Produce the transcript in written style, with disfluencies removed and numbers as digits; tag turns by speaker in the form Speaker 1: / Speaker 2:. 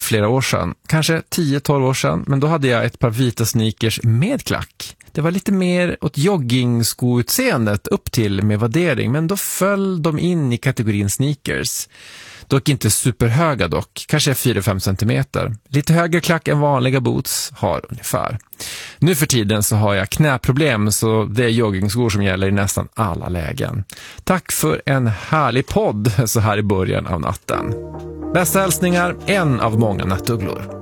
Speaker 1: flera år sedan, kanske 10-12 år sedan, men då hade jag ett par vita sneakers med klack. Det var lite mer åt joggingskoutseendet upp till med värdering, men då föll de in i kategorin sneakers. Dock inte superhöga dock, kanske 4-5 centimeter. Lite högre klack än vanliga boots har ungefär. Nu för tiden så har jag knäproblem, så det är joggingskor som gäller i nästan alla lägen. Tack för en härlig podd så här i början av natten. Bästa hälsningar, en av många nattugglor.